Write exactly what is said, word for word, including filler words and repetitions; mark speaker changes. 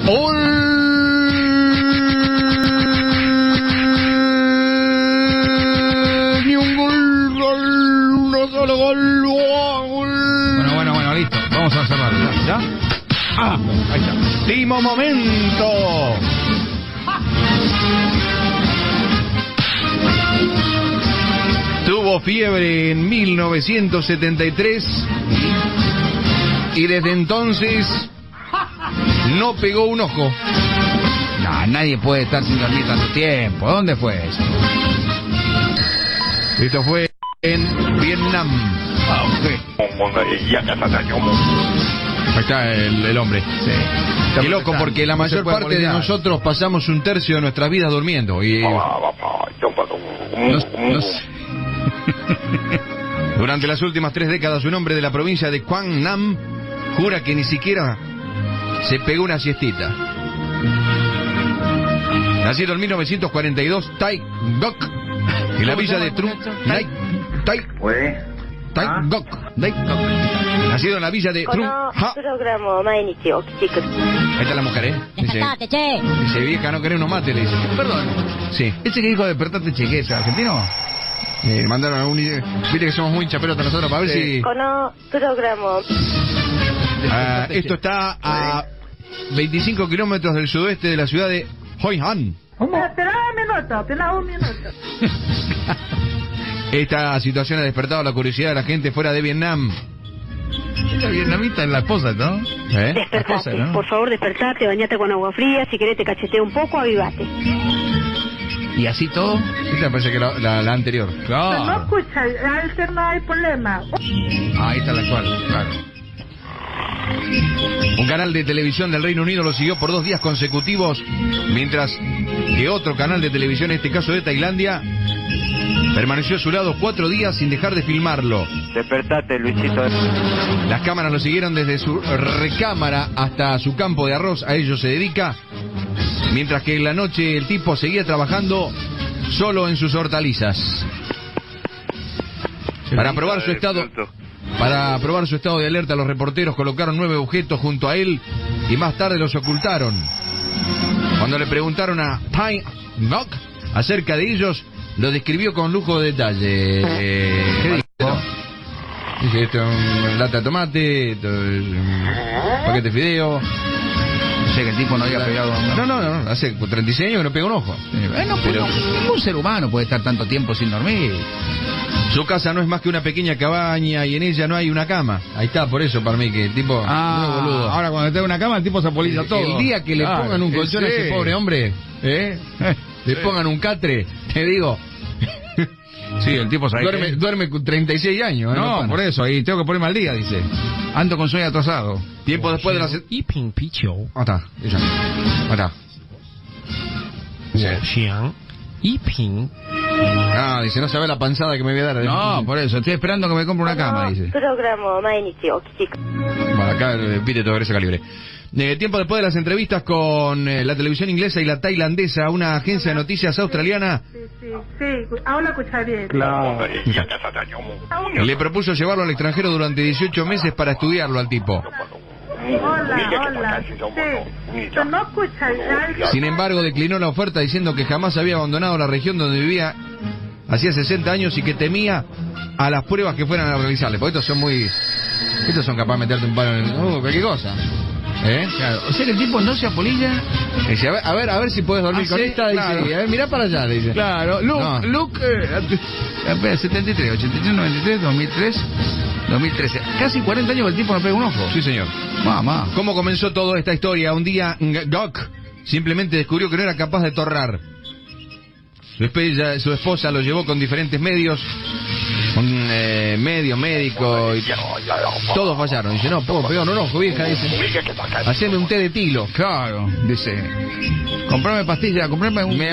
Speaker 1: Ni un gol, gol, uno solo gol, gol.
Speaker 2: Bueno, bueno, bueno, listo. Vamos a cerrar, ¿ya? ¿Ya? Ah, ahí está. Último momento. Tuvo fiebre en mil novecientos setenta y tres y desde entonces no pegó un ojo.
Speaker 3: No, nadie puede estar sin dormir tanto tiempo. ¿Dónde fue eso?
Speaker 2: Esto fue en Vietnam.
Speaker 3: Ah, okay.
Speaker 2: Ahí está el, el hombre.
Speaker 3: Sí.
Speaker 2: Qué loco, porque la mayor parte de nosotros pasamos un tercio de nuestras vidas durmiendo. Y
Speaker 3: Nos, nos...
Speaker 2: durante las últimas tres décadas, un hombre de la provincia de Quang Nam jura que ni siquiera se pegó una siestita. Nacido en mil novecientos cuarenta y dos, Tai Ngoc, en la villa de Trung Nai Tai Tai Ngoc, Tai Ngoc. Nacido en la villa de Trung Ha. Ahí está la mujer, ¿eh? Dice,
Speaker 4: Despertate, che.
Speaker 2: dice, vieja, no querés unos mates, le dice.
Speaker 3: Perdón.
Speaker 2: Sí.
Speaker 3: ¿Ese que dijo despertate chequete argentino?
Speaker 2: Eh, mandaron a un... Viste que somos muy chaperotas nosotros para ver si... Ah, esto está a veinticinco kilómetros del sudoeste de la ciudad de Hoi An.
Speaker 5: Espera un minuto, espera un minuto.
Speaker 2: Esta situación ha despertado la curiosidad de la gente fuera de Vietnam.
Speaker 3: La vietnamita es la esposa, ¿no?
Speaker 2: ¿Eh?
Speaker 3: La esposa,
Speaker 5: Despertate,
Speaker 3: ¿no?
Speaker 5: por favor, despertate, bañate con agua fría, si querés te cachetea un poco, avivate.
Speaker 3: Y así todo.
Speaker 2: Esta me parece que la, la, la anterior.
Speaker 5: No
Speaker 3: Claro.
Speaker 5: escucha, al ser no hay problema.
Speaker 3: Ahí está la actual, claro.
Speaker 2: Un canal de televisión del Reino Unido lo siguió por dos días consecutivos, mientras que otro canal de televisión, en este caso de Tailandia, permaneció a su lado cuatro días sin dejar de filmarlo.
Speaker 6: Despertate, Luisito.
Speaker 2: Las cámaras lo siguieron desde su recámara hasta su campo de arroz, a ello se dedica, mientras que en la noche el tipo seguía trabajando solo en sus hortalizas. Para probar su estado, para probar su estado de alerta, los reporteros colocaron nueve objetos junto a él y más tarde los ocultaron. Cuando le preguntaron a Tai Ngoc acerca de ellos, lo describió con lujo de detalle. Eh, ¿Qué dijo? Dice, esto es una lata de tomate, esto es un paquete de fideo.
Speaker 3: O sea que el tipo no había pegado.
Speaker 2: No, no, no, hace treinta y seis años que no pega un ojo.
Speaker 3: Bueno, pero ningún ser humano puede estar tanto tiempo sin dormir.
Speaker 2: Su casa no es más que una pequeña cabaña y en ella no hay una cama. Ahí está, por eso para mí que el tipo...
Speaker 3: Ah,
Speaker 2: no, boludo.
Speaker 3: ahora cuando está en una cama el tipo se apolilla todo.
Speaker 2: El día que le
Speaker 3: Claro,
Speaker 2: pongan un colchón a
Speaker 3: sí.
Speaker 2: ese pobre hombre, ¿eh? Le pongan un catre, te digo...
Speaker 3: Sí, el tipo sabe
Speaker 2: Duerme,
Speaker 3: que-
Speaker 2: duerme con treinta y seis años. ¿eh?
Speaker 3: No,
Speaker 2: pana.
Speaker 3: por eso, ahí tengo que ponerme al día, dice. Ando con sueño atrasado.
Speaker 2: Tiempo después de las...
Speaker 7: Y Ping Picho.
Speaker 2: Ah, está, ella. Ah, está. Dice,
Speaker 7: Xiang. Y Ping.
Speaker 2: ah, dice, no sabe la panzada que me voy a dar.
Speaker 3: No, por eso, estoy esperando que me compre una cama, dice.
Speaker 2: Bueno, acá eh, pide todo ese calibre. Eh, tiempo después de las entrevistas con eh, la televisión inglesa y la tailandesa, una agencia de noticias australiana
Speaker 5: Sí, sí, sí, ahora escucha bien.
Speaker 2: le propuso llevarlo al extranjero durante dieciocho meses para estudiarlo al tipo.
Speaker 5: Hola, hola. Sí, pero no escucha. al-
Speaker 2: Sin embargo, declinó la oferta diciendo que jamás había abandonado la región donde vivía hacía sesenta años y que temía a las pruebas que fueran a realizarle. Porque estos son muy... Estos son capaces de meterte un palo en el... Uh, cualquier cosa. ¿Eh?
Speaker 3: Claro, o sea que el tipo no se apolilla.
Speaker 2: Dice, a ver, a ver, a ver si puedes dormir
Speaker 3: Ah,
Speaker 2: con
Speaker 3: sí,
Speaker 2: esta.
Speaker 3: claro.
Speaker 2: Dice, a ver, mirá para allá, le dice.
Speaker 3: Claro, Luke,
Speaker 2: No.
Speaker 3: Luke, eh, espera, setenta y tres, ochenta y tres, noventa y tres, dos mil tres, dos mil trece. Casi cuarenta años que el tipo no pega un ojo.
Speaker 2: Sí, señor.
Speaker 3: Mamá.
Speaker 2: ¿Cómo comenzó toda esta historia? Un día, Ngoc simplemente descubrió que no era capaz de torrar. Su, espe- su esposa lo llevó con diferentes medios, con eh, medio, médico, y todos fallaron. Dice, no, puedo pegar un ojo, vieja, dice. Haceme un té de tilo.
Speaker 3: Claro, dice. Comprame pastillas, comprame un...
Speaker 2: Me